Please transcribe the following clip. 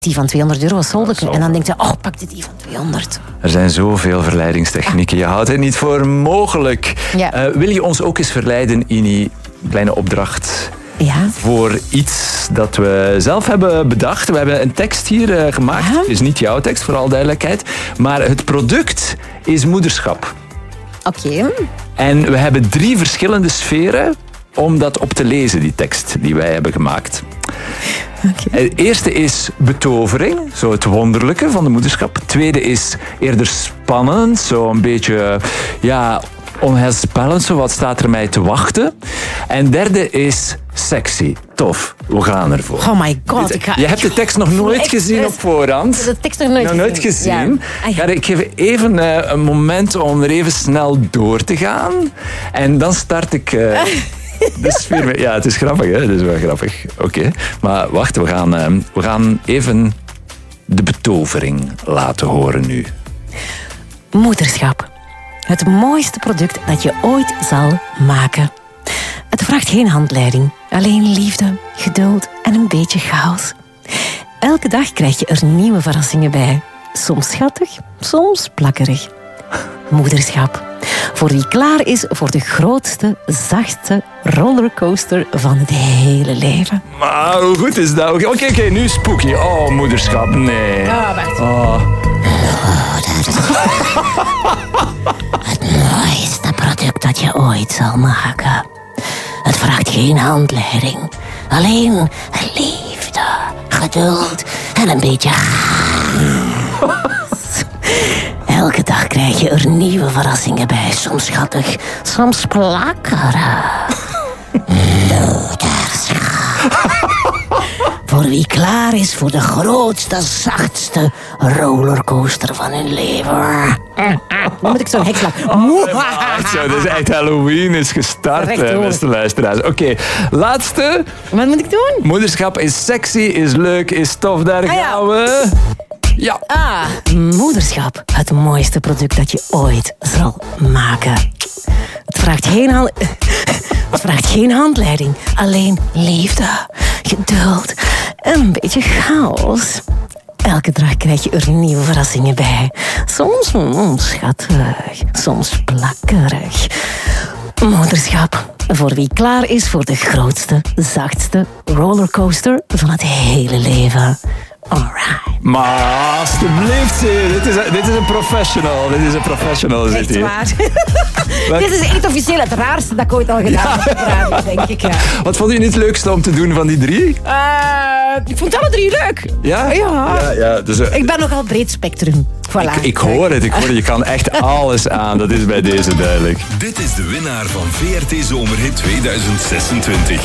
die van €200 soldeke. En dan denkt je, pak je die van 200. Er zijn zoveel verleidingstechnieken. Je houdt het niet voor mogelijk. Ja. Wil je ons ook eens verleiden, Ini? Een kleine opdracht. Ja. Voor iets dat we zelf hebben bedacht. We hebben een tekst hier gemaakt. Het is niet jouw tekst, voor alle duidelijkheid. Maar het product is moederschap. Oké. En we hebben 3 verschillende sferen om dat op te lezen, die tekst die wij hebben gemaakt. Okay. Het eerste is betovering, zo het wonderlijke van de moederschap. Het tweede is eerder spannend, zo een beetje onheilspellend, zo wat staat er mij te wachten. En derde is sexy, tof. We gaan ervoor. Oh my god. Je hebt de tekst nog nooit gezien op voorhand. Ik heb de tekst nog nooit gezien. Ja. Ik geef even een moment om er even snel door te gaan. En dan start ik... de sfeer. Ja, het is grappig, hè? Het is wel grappig. Oké. Maar wacht, we gaan even de betovering laten horen nu. Moederschap. Het mooiste product dat je ooit zal maken. Het vraagt geen handleiding. Alleen liefde, geduld en een beetje chaos. Elke dag krijg je er nieuwe verrassingen bij. Soms schattig, soms plakkerig. Moederschap. Voor wie klaar is voor de grootste, zachtste rollercoaster van het hele leven. Maar hoe goed is dat? Oké, nu spooky. Oh, moederschap, nee. Wacht. Het mooiste product dat je ooit zal maken. Het vraagt geen handleiding. Alleen liefde, geduld en een beetje Elke dag krijg je er nieuwe verrassingen bij. Soms schattig, soms plakkerig. Moederschap. Voor wie klaar is voor de grootste, zachtste rollercoaster van hun leven. Dan moet ik zo'n hek slaan. Zo, dus echt Halloween is gestart, beste luisteraars. Oké, laatste. Wat moet ik doen? Moederschap is sexy, is leuk, is tof. Daar gaan we. Ja. Moederschap. Het mooiste product dat je ooit zal maken. Het vraagt geen handleiding. Alleen liefde, geduld en een beetje chaos. Elke dag krijg je er nieuwe verrassingen bij. Soms schattig, soms plakkerig. Moederschap. Voor wie klaar is voor de grootste, zachtste rollercoaster van het hele leven. Alright. Maar alsjeblieft, dit is een professional. Dit is een professional. Echt waar. Dit is echt officieel het raarste dat ik ooit al gedaan heb op radio, denk ik. Ja. Wat vond je het leukste om te doen van die 3? Ik vond alle 3 leuk. Ja? Ja, dus, ik ben nogal breed spectrum. Voilà. Ik hoor het. Je kan echt alles aan. Dat is bij deze duidelijk. Dit is de winnaar van VRT Zomerhit 2026.